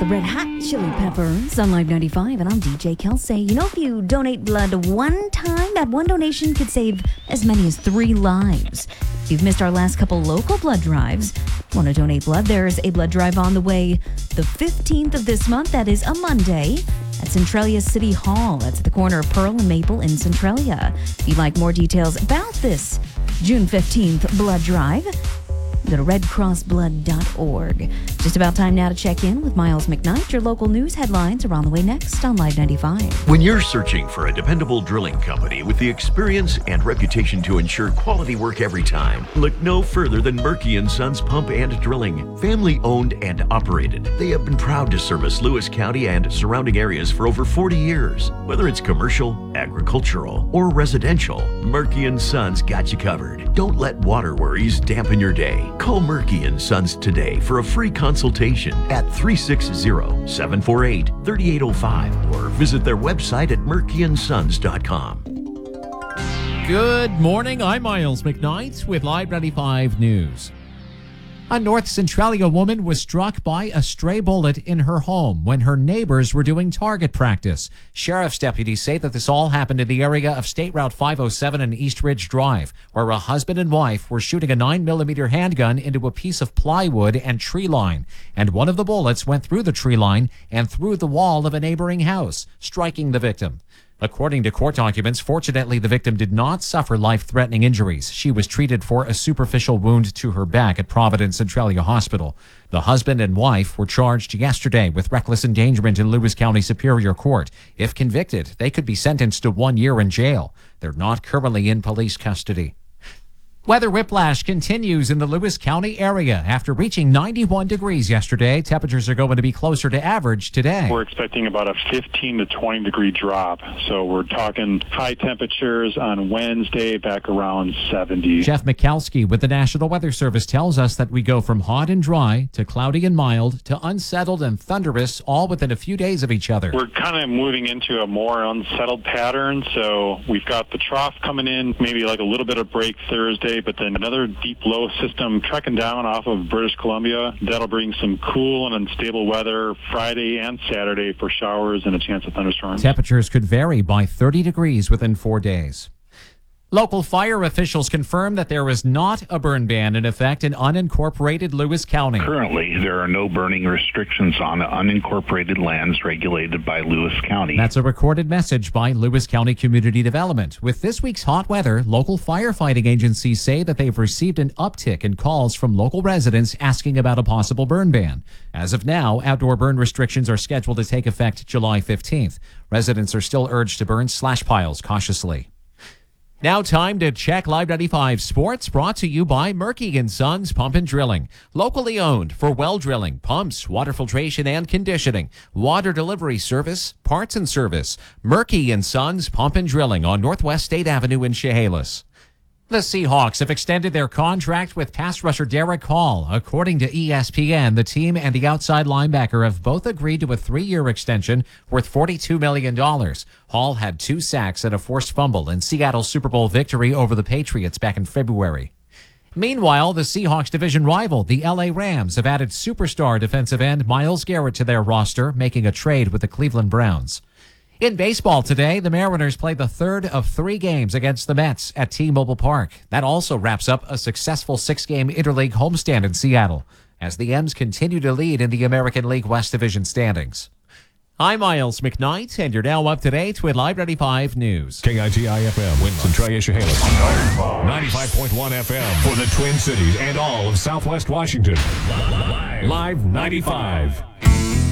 The Red Hot Chili Peppers on Live 95, and I'm DJ Kelsey. You know, if you donate blood one time, that one donation could save as many as 3 lives. If you've missed our last couple local blood drives, want to donate blood, there's a blood drive on the way the 15th of this month. That is a Monday at Centralia City Hall. That's at the corner of Pearl and Maple in Centralia. If you'd like more details about this June 15th blood drive, go to redcrossblood.org. Just about time now to check in with Miles McKnight. Your local news headlines are on the way next on Live 95. When you're searching for a dependable drilling company with the experience and reputation to ensure quality work every time, look no further than Murky & Sons Pump and Drilling. Family owned and operated, they have been proud to service Lewis County and surrounding areas for over 40 years. Whether it's commercial, agricultural, or residential, Murky & Sons got you covered. Don't let water worries dampen your day. Call Murky & Sons today for a free consultation at 360-748-3805 or visit their website at murkyandsons.com. Good morning. I'm Miles McKnight with Live 95 News. A North Centralia woman was struck by a stray bullet in her home when her neighbors were doing target practice. Sheriff's deputies say that this all happened in the area of State Route 507 and East Ridge Drive, where a husband and wife were shooting a 9mm handgun into a piece of plywood and tree line, and one of the bullets went through the tree line and through the wall of a neighboring house, striking the victim. According to court documents, fortunately, the victim did not suffer life-threatening injuries. She was treated for a superficial wound to her back at Providence Centralia Hospital. The husband and wife were charged yesterday with reckless endangerment in Lewis County Superior Court. If convicted, they could be sentenced to 1 year in jail. They're not currently in police custody. Weather whiplash continues in the Lewis County area. After reaching 91 degrees yesterday, temperatures are going to be closer to average today. We're expecting about a 15 to 20 degree drop. So we're talking high temperatures on Wednesday back around 70. Jeff Mikalski with the National Weather Service tells us that we go from hot and dry to cloudy and mild to unsettled and thunderous all within a few days of each other. We're kind of moving into a more unsettled pattern. So we've got the trough coming in, maybe like a little bit of break Thursday, but then another deep low system trekking down off of British Columbia. That'll bring some cool and unstable weather Friday and Saturday for showers and a chance of thunderstorms. Temperatures could vary by 30 degrees within 4 days. Local fire officials confirm that there is not a burn ban in effect in unincorporated Lewis County. Currently, there are no burning restrictions on unincorporated lands regulated by Lewis County. That's a recorded message by Lewis County Community Development. With this week's hot weather, local firefighting agencies say that they've received an uptick in calls from local residents asking about a possible burn ban. As of now, outdoor burn restrictions are scheduled to take effect July 15th. Residents are still urged to burn slash piles cautiously. Now time to check Live 95 Sports, brought to you by Murky & Sons Pump and Drilling. Locally owned for well drilling, pumps, water filtration and conditioning, water delivery service, parts and service. Murky & Sons Pump and Drilling on Northwest State Avenue in Chehalis. The Seahawks have extended their contract with pass rusher Derek Hall. According to ESPN, the team and the outside linebacker have both agreed to a 3-year extension worth $42 million. Hall had 2 sacks and a forced fumble in Seattle's Super Bowl victory over the Patriots back in February. Meanwhile, the Seahawks division rival, the LA Rams, have added superstar defensive end Myles Garrett to their roster, making a trade with the Cleveland Browns. In baseball today, the Mariners played the third of 3 games against the Mets at T-Mobile Park. That also wraps up a successful 6-game Interleague homestand in Seattle, as the M's continue to lead in the American League West Division standings. I'm Miles McKnight, and you're now up to date with Live 95 News. KITI-FM, Centralia, Chehalis. 95.1 FM for the Twin Cities and all of Southwest Washington. Live 95.